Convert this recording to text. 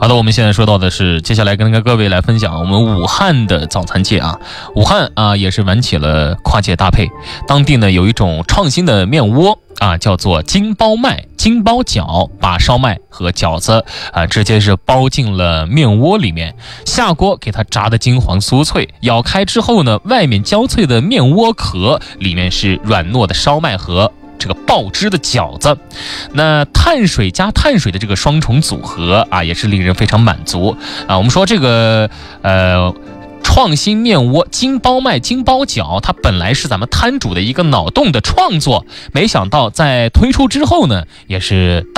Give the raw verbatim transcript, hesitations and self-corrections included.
好的，我们现在说到的是，接下来跟各位来分享我们武汉的早餐界啊。武汉啊也是玩起了跨界搭配，当地呢有一种创新的面窝啊，叫做京包麦、京包饺，把烧麦和饺子啊直接是包进了面窝里面，下锅给它炸得金黄酥脆，咬开之后呢，外面焦脆的面窝壳，里面是软糯的烧麦和这个爆汁的饺子，那碳水加碳水的这个双重组合啊，也是令人非常满足啊。我们说这个呃创新面窝京包麦、京包饺，它本来是咱们摊主的一个脑洞的创作，没想到在推出之后呢，也是